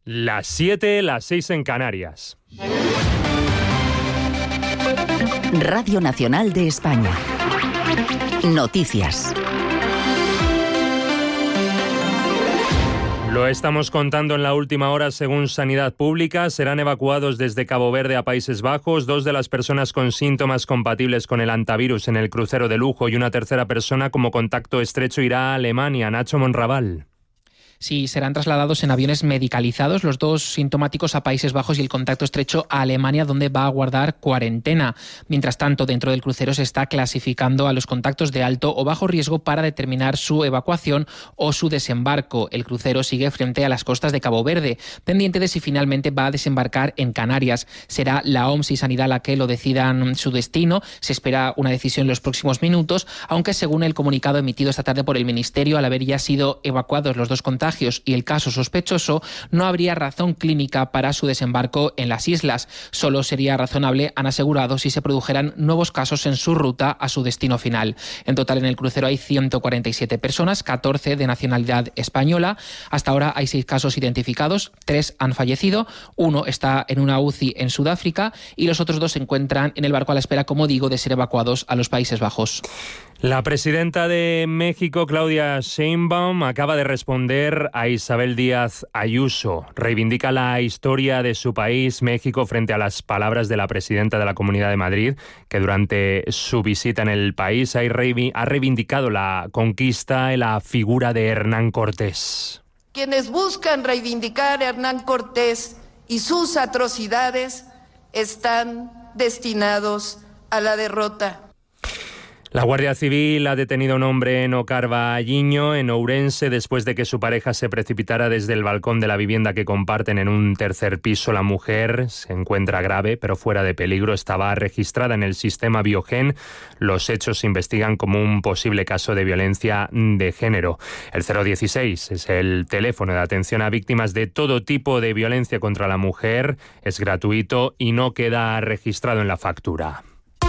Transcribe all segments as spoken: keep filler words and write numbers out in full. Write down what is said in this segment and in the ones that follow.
Las siete, las seis en Canarias. Radio Nacional de España. Noticias. Lo estamos contando en la última hora. Según Sanidad Pública, serán evacuados desde Cabo Verde a Países Bajos dos de las personas con síntomas compatibles con el hantavirus en el crucero de lujo y una tercera persona como contacto estrecho irá a Alemania. Nacho Monraval. Sí, serán trasladados en aviones medicalizados, los dos sintomáticos a Países Bajos y el contacto estrecho a Alemania, donde va a guardar cuarentena. Mientras tanto, dentro del crucero se está clasificando a los contactos de alto o bajo riesgo para determinar su evacuación o su desembarco. El crucero sigue frente a las costas de Cabo Verde, pendiente de si finalmente va a desembarcar en Canarias. Será la O M S y Sanidad la que lo decidan su destino. Se espera una decisión en los próximos minutos, aunque según el comunicado emitido esta tarde por el Ministerio, al haber ya sido evacuados los dos contactos y el caso sospechoso, no habría razón clínica para su desembarco en las islas. Solo sería razonable, han asegurado, si se produjeran nuevos casos en su ruta a su destino final. En total, en el crucero hay ciento cuarenta y siete personas, catorce de nacionalidad española. Hasta ahora hay seis casos identificados, tres han fallecido, uno está en una U C I en Sudáfrica y los otros dos se encuentran en el barco a la espera, como digo, de ser evacuados a los Países Bajos. La presidenta de México, Claudia Sheinbaum, acaba de responder a Isabel Díaz Ayuso. Reivindica la historia de su país, México, frente a las palabras de la presidenta de la Comunidad de Madrid, que durante su visita en el país ha reivindicado la conquista y la figura de Hernán Cortés. Quienes buscan reivindicar a Hernán Cortés y sus atrocidades están destinados a la derrota. La Guardia Civil ha detenido a un hombre en Ocarvalliño, en Ourense, después de que su pareja se precipitara desde el balcón de la vivienda que comparten en un tercer piso. La mujer se encuentra grave, pero fuera de peligro. Estaba registrada en el sistema Biogen. Los hechos se investigan como un posible caso de violencia de género. El cero dieciséis es el teléfono de atención a víctimas de todo tipo de violencia contra la mujer. Es gratuito y no queda registrado en la factura.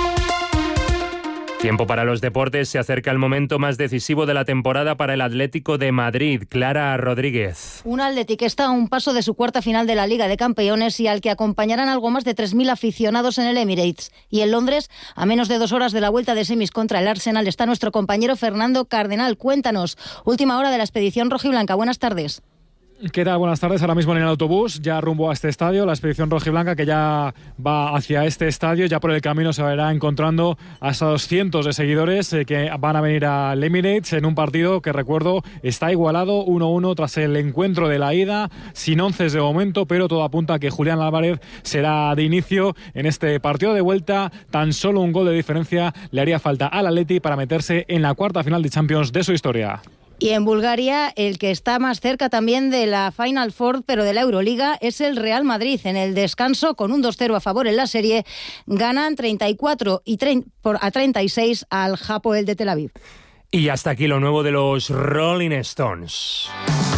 Tiempo para los deportes. Se acerca el momento más decisivo de la temporada para el Atlético de Madrid. Clara Rodríguez. Un Atleti que está a un paso de su cuarta final de la Liga de Campeones y al que acompañarán algo más de tres mil aficionados en el Emirates. Y en Londres, a menos de dos horas de la vuelta de semis contra el Arsenal, está nuestro compañero Fernando Cardenal. Cuéntanos, última hora de la expedición rojiblanca. Buenas tardes. ¿Qué tal? Buenas tardes. Ahora mismo en el autobús, ya rumbo a este estadio, la expedición rojiblanca que ya va hacia este estadio. Ya por el camino se verá encontrando a esos cientos de seguidores eh, que van a venir al Emirates en un partido que, recuerdo, está igualado uno a uno tras el encuentro de la ida, sin onces de momento, pero todo apunta a que Julián Álvarez será de inicio en este partido de vuelta. Tan solo un gol de diferencia le haría falta al Atleti para meterse en la cuarta final de Champions de su historia. Y en Bulgaria, el que está más cerca también de la Final Four, pero de la Euroliga, es el Real Madrid. En el descanso, con un dos cero a favor en la serie, ganan treinta y cuatro a treinta y seis al Hapoel de Tel Aviv. Y hasta aquí lo nuevo de los Rolling Stones.